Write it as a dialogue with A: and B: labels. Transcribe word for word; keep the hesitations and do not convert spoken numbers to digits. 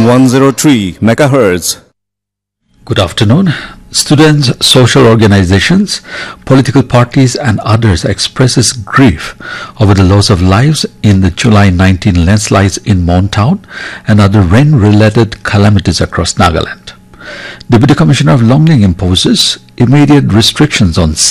A: one oh three megahertz.
B: Good afternoon. Students, social organizations, political parties and others expresses grief over the loss of lives in the July nineteenth landslides in Mon Town and other rain-related calamities across Nagaland. Deputy Commissioner of Longling imposes immediate restrictions on